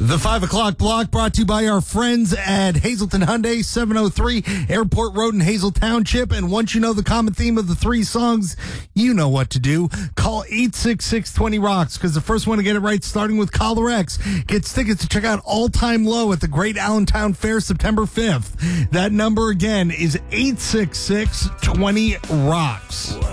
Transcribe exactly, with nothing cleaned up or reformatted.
The five o'clock block brought to you by our friends at Hazelton Hyundai, seven oh three Airport Road in Hazel Township. And once you know the common theme of the three songs, you know what to do. Call eight six six, two oh, rocks, because the first one to get it right, starting with Collar X, gets tickets to check out All Time Low at the Great Allentown Fair September fifth. That number again is eight six six, two oh, rocks.